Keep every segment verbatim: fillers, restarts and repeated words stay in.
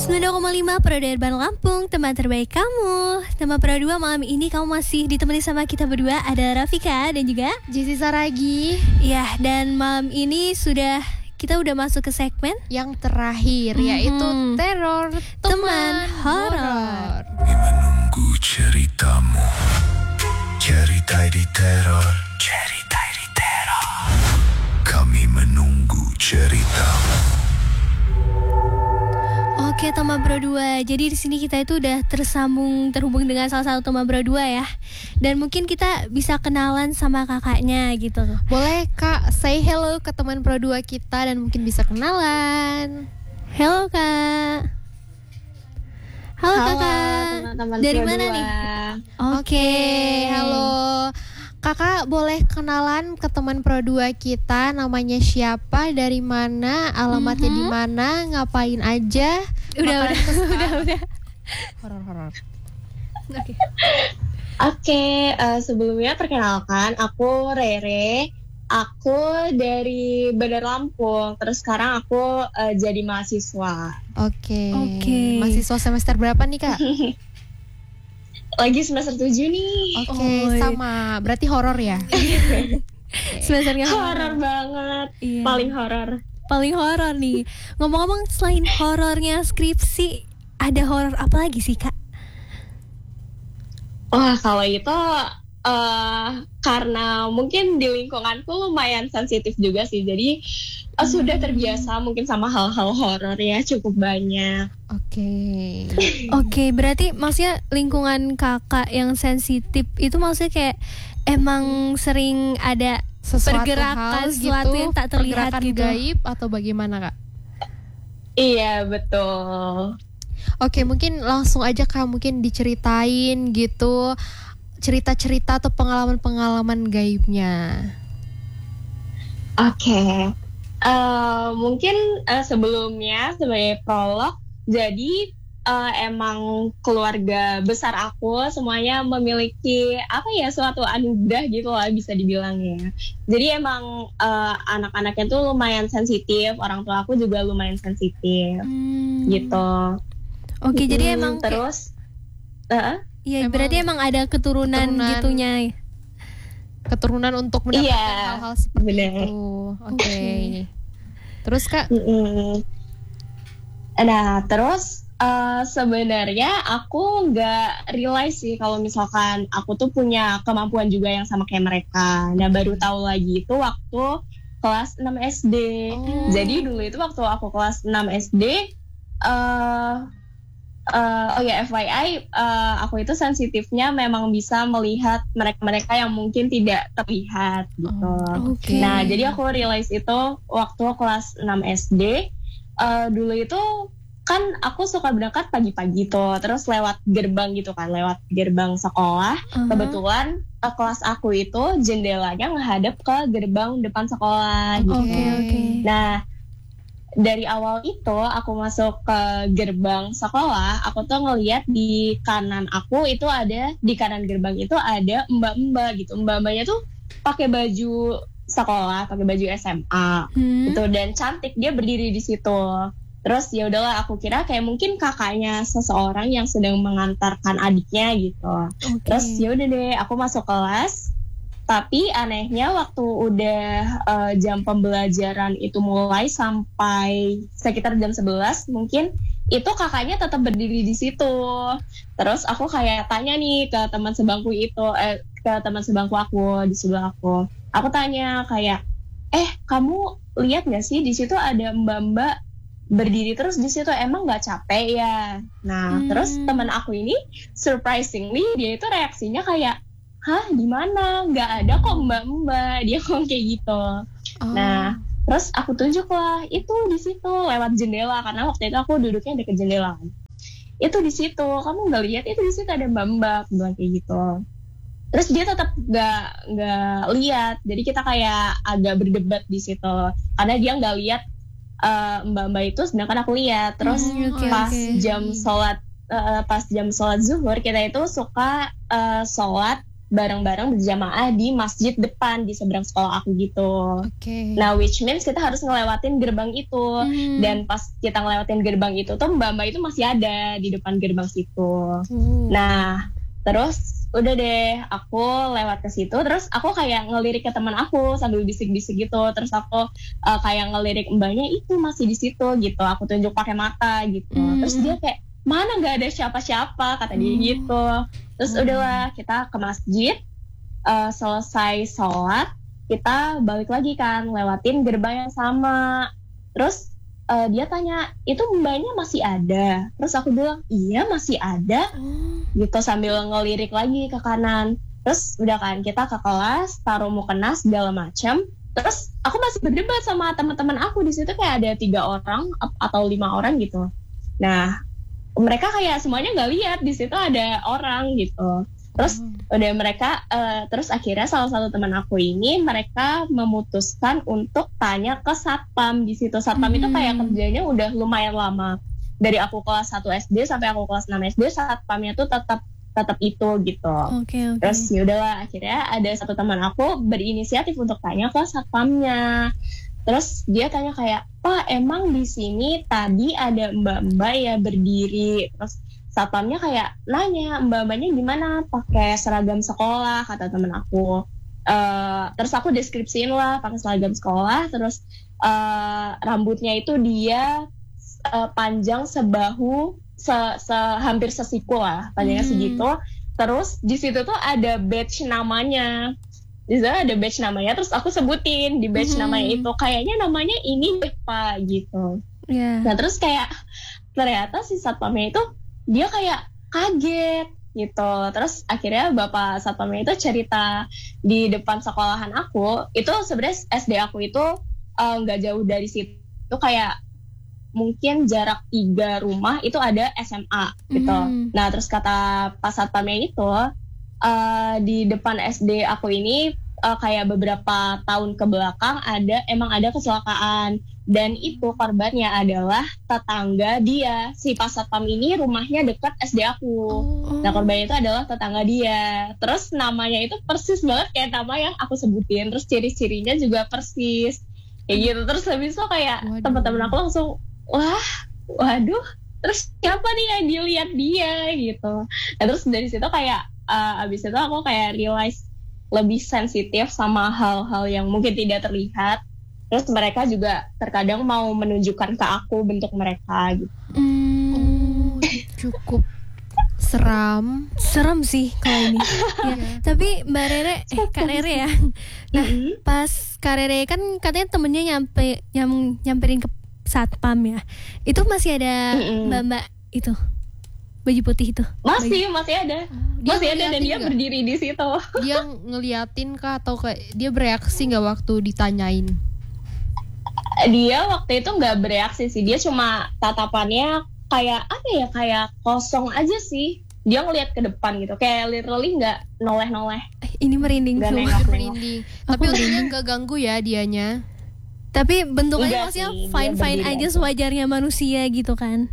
sembilan puluh koma lima Pro Urban Lampung, teman terbaik kamu. Teman Pro dua malam ini kamu masih ditemani sama kita berdua. Ada Rafika dan juga Jessy Saragi. Ya, dan malam ini sudah kita udah masuk ke segmen yang terakhir, mm-hmm. yaitu teror teman, teman horor. Menunggu ceritamu, cerita di teror, cerita di teror. Kami menunggu ceritamu. Oke, teman Bro dua. Jadi di sini kita itu udah tersambung terhubung dengan salah satu teman Bro dua ya. Dan mungkin kita bisa kenalan sama kakaknya gitu. Boleh Kak, say hello ke teman Bro dua kita dan mungkin bisa kenalan. Hello Kak. Halo, halo Kakak. Teman-teman dari Pro mana dua. nih? Oke, okay, halo. Kakak boleh kenalan ke teman Pro dua kita, namanya siapa, dari mana, alamatnya mm-hmm. di mana, ngapain aja? Udah, udah, udah, udah. Horor-horor. Oke. Oke, uh, sebelumnya perkenalkan, aku Rere. Aku dari Bandar Lampung. Terus sekarang aku uh, jadi mahasiswa. Oke. Oke. Okay. Mahasiswa semester berapa nih, Kak? Lagi semester tujuh nih. Oke, okay, oh, sama. Berarti horor ya? Okay. Semesternya horor banget. Iya. Paling horor. Paling horor nih. Ngomong-ngomong, selain horornya skripsi, ada horor apa lagi sih, Kak? Wah, kalau itu uh, karena mungkin di lingkunganku lumayan sensitif juga sih. Jadi uh, hmm. sudah terbiasa mungkin sama hal-hal horor ya, cukup banyak. Oke. Okay. Oke, okay, berarti maksudnya lingkungan kakak yang sensitif itu maksudnya kayak emang sering ada sesuatu pergerakan hal sesuatu gitu, yang tak terlihat pergerakan gitu. gaib atau bagaimana, Kak? Iya, betul. Oke, mungkin langsung aja Kak, mungkin diceritain gitu cerita-cerita atau pengalaman-pengalaman gaibnya. Oke, okay. uh, mungkin uh, sebelumnya sebagai prolog, jadi uh, emang keluarga besar aku semuanya memiliki apa ya, suatu anugerah gitu lah bisa dibilang ya. Jadi emang uh, anak-anaknya tuh lumayan sensitif, orang tua aku juga lumayan sensitif, hmm. gitu. Oke, hmm, jadi emang terus, uh, iya berarti emang ada keturunan, keturunan gitunya. Keturunan untuk mendapatkan iya, hal-hal seperti bener. itu. Oke. Okay. Terus Kak? Mm-mm. Nah, terus uh, sebenarnya aku nggak realize sih kalau misalkan aku tuh punya kemampuan juga yang sama kayak mereka. Nah, baru tahu lagi itu waktu kelas enam S D. Oh. Jadi dulu itu waktu aku kelas enam S D, uh, Uh, oh ya F Y I, uh, aku itu sensitifnya memang bisa melihat mereka-mereka yang mungkin tidak terlihat gitu. Oh, okay. Nah, jadi aku realize itu waktu kelas enam S D. Uh, dulu itu kan aku suka berangkat pagi-pagi tuh, terus lewat gerbang gitu kan, lewat gerbang sekolah. Uh-huh. Kebetulan uh, kelas aku itu jendelanya menghadap ke gerbang depan sekolah gitu. Okay, okay. Nah, dari awal itu aku masuk ke gerbang sekolah, aku tuh ngelihat di kanan aku itu ada, di kanan gerbang itu ada mbak-mbak gitu. Mbak-mbaknya tuh pakai baju sekolah, pakai baju S M A hmm. gitu, dan cantik, dia berdiri di situ. Terus ya udahlah, aku kira kayak mungkin kakaknya seseorang yang sedang mengantarkan adiknya gitu. Okay. Terus ya udah deh, aku masuk kelas. Tapi anehnya waktu udah uh, jam pembelajaran itu mulai sampai sekitar jam sebelas mungkin, itu kakaknya tetap berdiri di situ. Terus aku kayak tanya nih ke teman sebangku itu, eh, ke teman sebangku aku di sebelah aku. Aku tanya kayak, eh kamu lihat nggak sih di situ ada mbak-mbak berdiri terus di situ, emang nggak capek ya? Nah, hmm. terus teman aku ini surprisingly dia itu reaksinya kayak, hah, gimana? Nggak ada kok mbak-mbak. Dia ngomong kayak gitu. Oh. Nah, terus aku tunjuk lah, itu di situ lewat jendela, karena waktu itu aku duduknya deket jendela. Itu di situ, kamu nggak lihat? Itu di situ ada mbak-mbak, bilang kayak gitu. Terus dia tetap nggak nggak lihat. Jadi kita kayak agak berdebat di situ, karena dia nggak lihat uh, mbak-mbak itu, sedangkan aku lihat. Terus hmm, okay, pas okay. jam sholat, uh, pas jam sholat zuhur kita itu suka uh, sholat bareng-bareng berjamaah di masjid depan di seberang sekolah aku gitu. Oke. Okay. Nah, which means kita harus ngelewatin gerbang itu. Hmm. Dan pas kita ngelewatin gerbang itu tuh mbak-mbak itu masih ada di depan gerbang situ. Hmm. Nah, terus udah deh aku lewat ke situ, terus aku kayak ngelirik ke teman aku sambil bisik-bisik gitu. Terus aku uh, kayak ngelirik mbaknya itu masih di situ gitu. Aku tunjuk pakai mata gitu. Hmm. Terus dia kayak, mana nggak ada siapa-siapa, kata dia hmm. gitu. Terus hmm. udahlah kita ke masjid, uh, selesai sholat, kita balik lagi kan, lewatin gerbang yang sama. Terus uh, dia tanya, itu mbaknya masih ada? Terus aku bilang, iya masih ada, hmm. gitu sambil ngelirik lagi ke kanan. Terus udah kan, kita ke kelas, taruh mukena segala macam. Terus aku masih berdebat sama teman-teman aku di situ, kayak ada tiga orang atau lima orang gitu. Nah, mereka kayak semuanya nggak lihat di situ ada orang gitu. Terus hmm. udah mereka uh, terus akhirnya salah satu teman aku ini mereka memutuskan untuk tanya ke satpam di situ. Satpam hmm. itu kayak kerjanya udah lumayan lama. Dari aku kelas satu S D sampai aku kelas enam S D, satpamnya tuh tetap tetap itu gitu. Okay, okay. Terus yaudahlah akhirnya ada satu teman aku berinisiatif untuk tanya ke satpamnya. Terus dia tanya kayak, Pak, emang di sini tadi ada mbak-mbak ya berdiri. Terus satpamnya kayak nanya, mbak-mbaknya gimana? Pakai seragam sekolah, kata temen aku. Uh, terus aku deskripsiin lah, pakai seragam sekolah. Terus uh, rambutnya itu dia uh, panjang sebahu, se, se hampir sesiku lah, panjangnya hmm. segitu. Terus di situ tuh ada badge namanya. Di sana ada badge namanya, terus aku sebutin di badge mm-hmm. namanya itu, kayaknya namanya ini deh Pak gitu. Yeah. Nah terus kayak ternyata si satpamnya itu dia kayak kaget gitu. Terus akhirnya bapak satpamnya itu cerita di depan sekolahan aku, itu sebenarnya S D aku itu nggak uh, jauh dari situ, itu kayak mungkin jarak tiga rumah itu ada S M A gitu. Mm-hmm. Nah terus kata Pak satpamnya itu, Uh, di depan S D aku ini uh, kayak beberapa tahun ke belakang ada emang ada kecelakaan, dan itu korbannya adalah tetangga dia. Si Pak Satpam ini rumahnya dekat S D aku. Oh. Nah korbannya itu adalah tetangga dia. Terus namanya itu persis banget kayak nama yang aku sebutin. Terus ciri-cirinya juga persis kayak gitu. Terus habis itu kayak teman-teman aku langsung, wah, waduh. Terus siapa nih yang dilihat dia gitu. Nah terus dari situ kayak Uh, abis itu aku kayak realize lebih sensitif sama hal-hal yang mungkin tidak terlihat. Terus mereka juga terkadang mau menunjukkan ke aku bentuk mereka gitu. Mm. Oh, cukup seram. Seram sih kalau ini. Ya. Tapi Mbak Rere, eh Kak Rere ya. Nah mm-hmm. pas Kak Rere kan katanya temennya nyampe nyam, nyamperin ke satpam ya. Itu masih ada mm-hmm. mbak-mbak itu baju putih itu? Masih, baju. masih ada. Dia masih ada dan dia gak? berdiri di situ. Dia ngeliatin kah atau kayak dia bereaksi nggak waktu ditanyain? Dia waktu itu nggak bereaksi sih. Dia cuma tatapannya kayak apa ya, kayak kosong aja sih. Dia ngeliat ke depan gitu, kayak literally nggak noleh-noleh. Eh, ini merinding tuh. Merinding. Tapi untungnya nggak ganggu ya dianya. Tapi bentuknya maksudnya fine-fine aja, sewajarnya manusia gitu kan?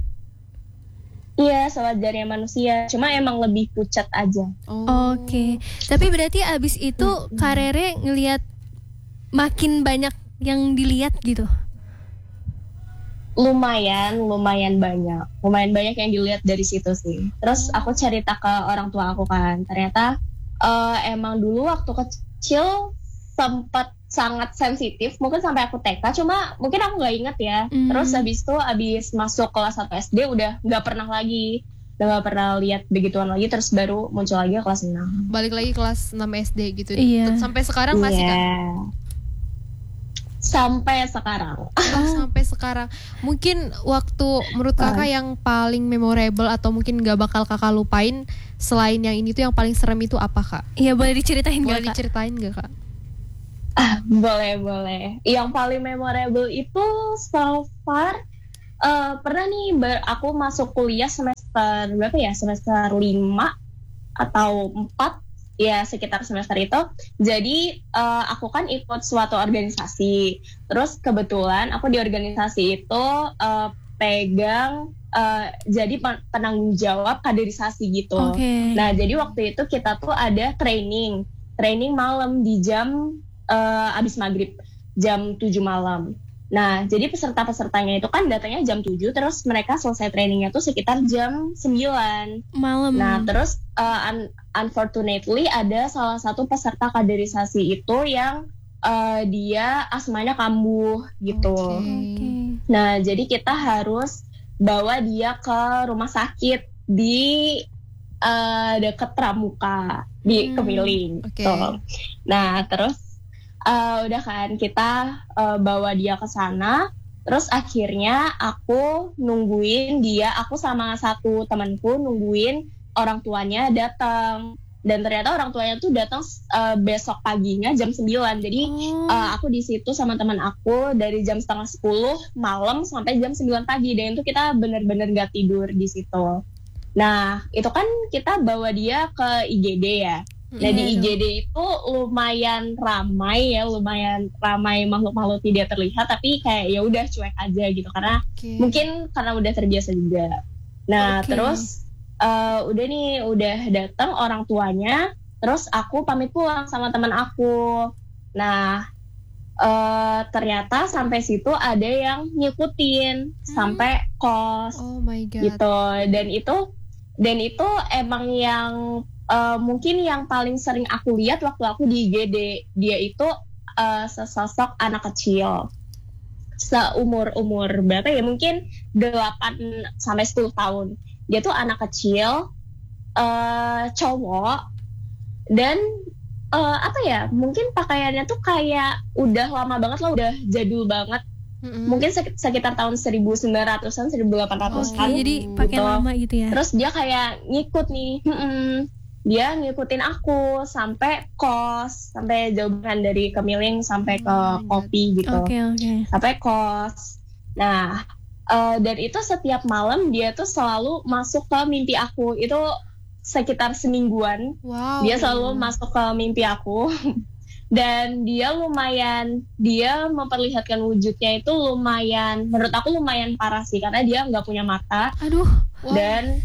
Iya, sewajarnya manusia. Cuma emang lebih pucat aja. Oh. Oke. Okay. Tapi berarti abis itu hmm. Kak Rere ngelihat makin banyak yang dilihat gitu? Lumayan, lumayan banyak. Lumayan banyak yang dilihat dari situ sih. Terus aku cerita ke orang tua aku kan. Ternyata uh, emang dulu waktu kecil sempat sangat sensitif, mungkin sampai aku T K, cuma mungkin aku nggak inget ya. Mm. Terus habis itu habis masuk kelas satu S D udah nggak pernah lagi, udah nggak pernah lihat begituan lagi. Terus baru muncul lagi kelas enam. Balik lagi kelas enam S D gitu. Iya. Sampai sekarang masih yeah. kan? Sampai sekarang. Oh, sampai sekarang. Mungkin waktu menurut kakak uh. yang paling memorable atau mungkin nggak bakal kakak lupain selain yang ini tuh yang paling serem itu apa kak? Iya, boleh diceritain nggak? Boleh diceritain nggak kak? Ah, boleh boleh. Yang paling memorable itu so far uh, pernah nih ber- aku masuk kuliah semester berapa ya? Semester lima atau empat ya, sekitar semester itu. Jadi uh, aku kan ikut suatu organisasi. Terus kebetulan aku di organisasi itu uh, pegang uh, jadi penanggung jawab kaderisasi gitu. Okay. Nah jadi waktu itu kita tuh ada training, training malam di jam uh, abis maghrib, jam tujuh malam. Nah, jadi peserta-pesertanya itu kan datangnya jam tujuh, terus mereka selesai trainingnya tuh sekitar jam sembilan malam. Nah, terus uh, un- unfortunately ada salah satu peserta kaderisasi itu yang uh, dia asmanya kambuh gitu. Okay. Nah, jadi kita harus bawa dia ke rumah sakit di uh, dekat Pramuka, di Hmm, Kemiling. okay. Tuh. Nah, terus Uh, udah kan kita uh, bawa dia ke sana, terus akhirnya aku nungguin dia, aku sama satu temanku nungguin orang tuanya datang, dan ternyata orang tuanya tuh datang uh, besok paginya jam sembilan. Jadi Oh. uh, aku di situ sama teman aku dari jam setengah sepuluh malam sampai jam sembilan pagi, dan itu kita bener-bener gak tidur di situ. Nah itu kan kita bawa dia ke I G D ya. Nah di I G D itu lumayan ramai ya, lumayan ramai makhluk-makhluk tidak terlihat, tapi kayak ya udah cuek aja gitu karena Okay. mungkin karena udah terbiasa juga. Nah Okay. terus uh, udah nih udah datang orang tuanya, terus aku pamit pulang sama teman aku. Nah uh, ternyata sampai situ ada yang ngikutin hmm. sampai kos. Oh my god. Gitu, dan itu dan itu emang yang Uh, mungkin yang paling sering aku lihat waktu aku di I G D. Dia itu uh, sesosok anak kecil seumur-umur berapa ya, mungkin delapan sampai sepuluh tahun. Dia tuh anak kecil, uh, cowok, dan uh, apa ya, mungkin pakaiannya tuh kayak udah lama banget loh, udah jadul banget. Mm-hmm. Mungkin sekitar tahun seribu sembilan ratusan, seribu delapan ratusan. Oh, jadi pakaian gitu. Lama gitu ya. Terus dia kayak ngikut nih, hmm, dia ngikutin aku sampai kos, sampai jauhan dari Kemiling sampai ke Kopi gitu. Oke okay, oke. Okay. Sampai kos. Nah, uh, dan itu setiap malam dia tuh selalu masuk ke mimpi aku. Itu sekitar semingguan. Wow. Dia selalu masuk ke mimpi aku. Dan dia lumayan, dia memperlihatkan wujudnya itu lumayan, menurut aku lumayan parah sih, karena dia nggak punya mata. Aduh. Wow. Dan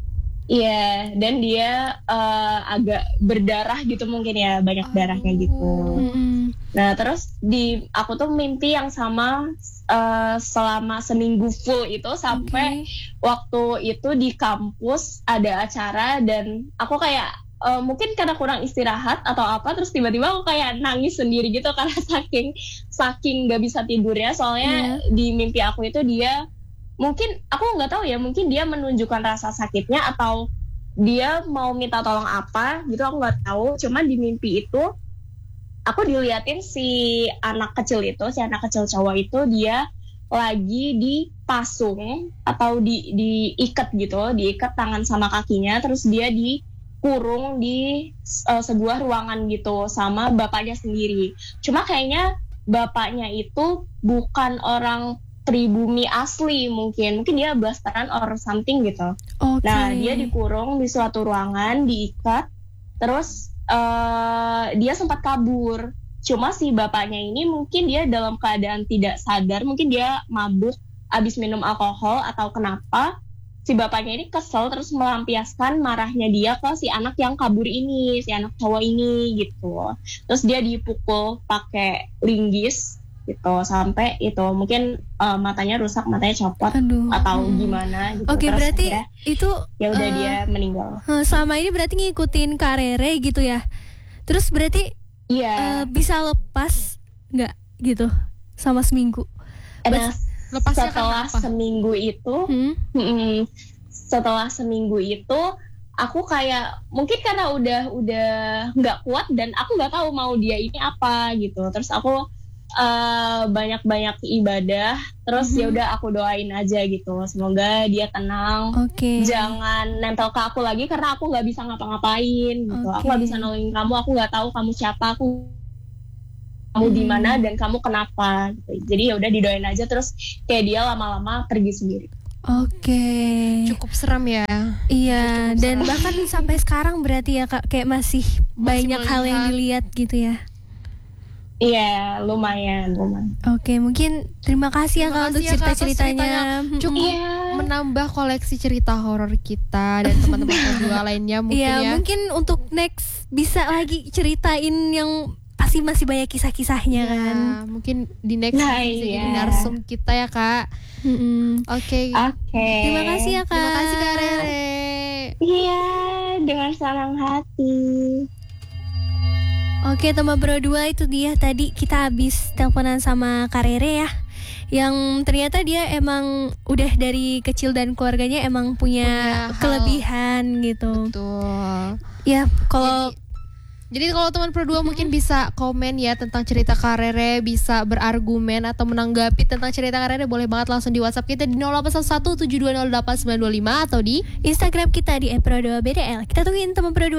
iya, dan dia uh, agak berdarah gitu mungkin ya, banyak darahnya gitu. Mm-hmm. Nah terus di aku tuh mimpi yang sama uh, selama seminggu full itu, sampai okay. waktu itu di kampus ada acara dan aku kayak uh, mungkin karena kurang istirahat atau apa, terus tiba-tiba aku kayak nangis sendiri gitu karena saking saking nggak bisa tidurnya, soalnya yeah. di mimpi aku itu dia mungkin aku nggak tahu ya, mungkin dia menunjukkan rasa sakitnya atau dia mau minta tolong apa gitu, aku nggak tahu. Cuman di mimpi itu aku diliatin si anak kecil itu, si anak kecil cowok itu dia lagi dipasung atau di diikat gitu, diikat tangan sama kakinya, terus dia dikurung di uh, sebuah ruangan gitu sama bapaknya sendiri. Cuma kayaknya bapaknya itu bukan orang pribumi asli, mungkin mungkin dia blasteran or something gitu. Okay. Nah dia dikurung di suatu ruangan, diikat, terus uh, dia sempat kabur. Cuma si bapaknya ini mungkin dia dalam keadaan tidak sadar, mungkin dia mabuk abis minum alkohol atau kenapa, si bapaknya ini kesel terus melampiaskan marahnya dia ke si anak yang kabur ini, si anak cowok ini gitu. Terus dia dipukul pakai linggis gitu sampai itu mungkin uh, matanya rusak, matanya copot. Aduh. Atau gimana gitu. Oke, berarti itu ya udah uh, dia meninggal. Selama ini berarti ngikutin Kak Rere gitu ya. Terus berarti iya. uh, bisa lepas nggak gitu sama seminggu? Nah, lepasnya setelah seminggu itu, hmm? Hmm, setelah seminggu itu aku kayak mungkin karena udah udah nggak kuat dan aku nggak tahu mau dia ini apa gitu. Terus aku Uh, banyak-banyak ibadah, terus mm-hmm. ya udah aku doain aja gitu, semoga dia tenang, okay. jangan nempel ke aku lagi karena aku nggak bisa ngapa-ngapain gitu, okay. aku nggak bisa nolongin kamu, aku nggak tahu kamu siapa, aku kamu mm-hmm. di mana dan kamu kenapa gitu. Jadi ya udah didoain aja, terus kayak dia lama-lama pergi sendiri. Oke, okay. Cukup seram ya. Iya, dan seram. Bahkan sampai sekarang berarti ya Kak, kayak masih, masih banyak melihat. Hal yang dilihat gitu ya. Iya, lumayan, lumayan. Oke, mungkin terima kasih ya Terima Kak untuk kasih ya, Kak, atas cerita-ceritanya. ceritanya. Cukup Iya. menambah koleksi cerita horor kita dan teman-teman kedua lainnya mungkin Iya, ya. mungkin untuk next bisa lagi ceritain yang pasti masih banyak kisah-kisahnya Ya, kan. mungkin di next Nah, bisa iya. jadi narsum kita ya Kak. Mm-mm. Oke. Oke. Terima kasih ya Kak. Terima kasih Kak Rere. Iya, dengan senang hati. Oke teman Pro dua, itu dia tadi kita habis teleponan sama Kak Rere ya, yang ternyata dia emang udah dari kecil dan keluarganya emang punya, Punya hal. kelebihan gitu. Betul. Ya kalau Jadi kalau teman Pro dua mungkin bisa komen ya tentang cerita Kak Rere, bisa berargumen atau menanggapi tentang cerita Kak Rere, boleh banget langsung di WhatsApp kita di nol delapan satu satu tujuh dua nol delapan sembilan dua lima atau di Instagram kita di e pro dua b d l. Kita tungguin teman Pro dua.